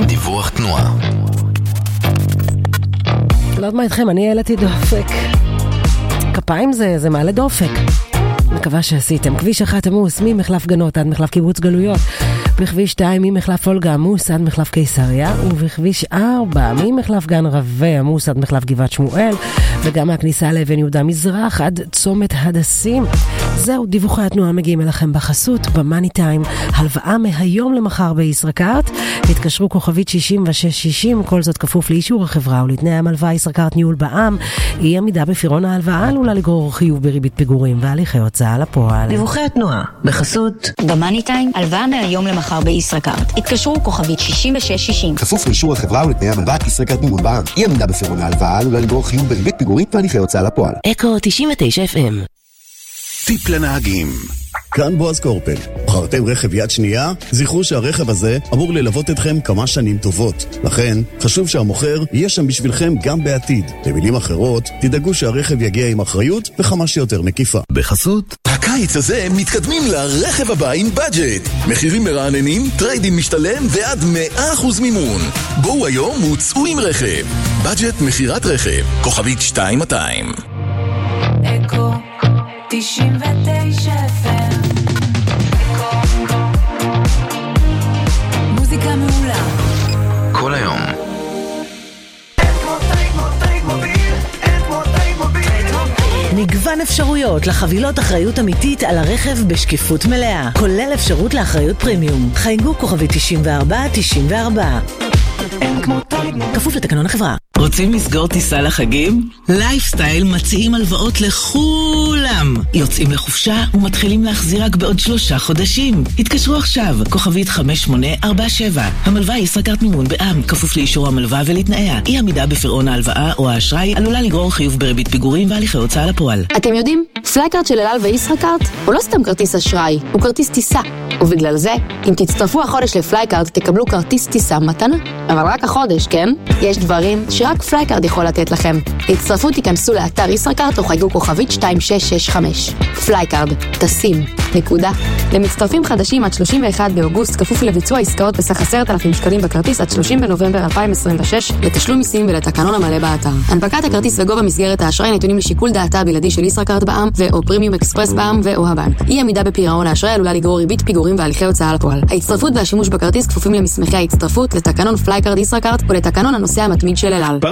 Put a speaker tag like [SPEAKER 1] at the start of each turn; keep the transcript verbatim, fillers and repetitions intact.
[SPEAKER 1] דיווח תנועה.
[SPEAKER 2] לא יודעת מה איתכם, אני העליתי דופק. כפיים זה, זה מעלה דופק. מקווה שעשיתם. כביש אחת עמוס ממחלף גנות עד מחלף קיבוץ גלויות. בכביש שתיים ממחלף אולגה עמוס עד מחלף קיסריה. ובכביש ארבע ממחלף גן רווה עמוס עד מחלף גבעת שמואל. וגם מהכניסה לאבן יהודה מזרח עד צומת הדסים. זהו, דיווחי התנועה מגיעים אליכם בחסות, במאני טיים, הלוואה מהיום למחר בישראכרט. התקשרו כוכבית שישים ושש שישים, כל זאת כפוף לאישור החברה ולתנאי המלווה. ישראכרט ניהול בע"מ, אי עמידה בפירעון ההלוואה עלולה לגרור חיוב בריבית פיגורים והליכי הוצאה לפועל.
[SPEAKER 3] דיווחי התנועה בחסות
[SPEAKER 4] במאני טיים, הלוואה מהיום למחר בישראכרט. התקשרו כוכבית שישים ושש שישים,
[SPEAKER 5] כפוף לאישור החברה ולתנאי המלווה. ישראכרט ניהול בע"מ, אי עמידה בפירעון ההלוואה עלולה לגרור חיוב בריבית פיגורים והליכי הוצאה לפועל.
[SPEAKER 2] אקו תשעים ותשע אף אם.
[SPEAKER 6] טיפ לנהגים.
[SPEAKER 7] כאן בועז קורפל. בחרתם רכב יד שנייה? זכרו שהרכב הזה אמור ללוות אתכם כמה שנים טובות. לכן, חשוב שהמוכר יהיה שם בשבילכם גם בעתיד. במילים אחרות, תדאגו שהרכב יגיע עם אחריות וכמה שיותר מקיפה.
[SPEAKER 6] בחסות,
[SPEAKER 1] הקיץ הזה מתקדמים לרכב הבא עם בדג'ט. מחירים מרעננים, טריידין משתלם ועד מאה אחוז מימון. בואו היום וצאו עם רכב. בדג'ט מחירת רכב. כוכבית שתיים מאתיים.
[SPEAKER 8] אקו תשעים ותשע אף אם. מוזיקה מעולה
[SPEAKER 1] כל היום.
[SPEAKER 3] מגוון אפשרויות לחבילות אחריות אמיתית על הרכב בשקיפות מלאה, כולל אפשרות לאחריות פרימיום. חייגו כוכבית תשעים וארבע תשעים וארבע. כפוף לתקנון החברה.
[SPEAKER 9] רוצים לסגור טיסה לחגים? לייפסטייל מציעים הלוואות לכולם. יוצאים לחופשה ומתחילים להחזיר רק בעוד שלושה חודשים. התקשרו עכשיו, כוכבית חמש שמונה ארבע שבע. המלווה ישראכרט מימון בע"מ, כפוף לאישור המלווה ולתנאיה. אי עמידה בפירעון ההלוואה או האשראי עלולה לגרור חיוב בריבית פיגורים והליכי הוצאה לפועל.
[SPEAKER 10] אתם יודעים, פלייקארט של אל על וישראכרט הוא לא סתם כרטיס אשראי, הוא כרטיס טיסה. ובגלל זה, אם תצטרפו החודש לפלייקארט תקבלו כרטיס טיסה מתנה. אבל רק החודש, כן? יש דברים שרק פלייקארט יכול לתת לכם. הצטרפו, תיכנסו לאתר ישראכרט או חייגו כוכבית שתיים שש שש חמש. פלייקארט, טסים, נקודה. למצטרפים חדשים עד שלושים ואחד באוגוסט, כפוף לביצוע עסקאות בסך עשרת אלפים שקלים בכרטיס עד שלושים בנובמבר אלפיים עשרים ושש, לתשלום מיסים ולתקנון המלא באתר. הנפקת הכרטיס וגובה מסגרת האשראי נתונים לשיקול דעתה הבלעדי של ישראכרט בע"מ ו/או פרימיום אקספרס בע"מ ו/או הבנק. אי עמידה בפירעון האשראי עלולה לגרור ריבית פיגורים והליכי הוצאה לפועל. ההצטרפות והשימוש בכרטיס כפופים למסמכי ההצטרפות, לתקנון פלייקארט ישראכרט ולתקנון הנוסע המתמיד של אל על.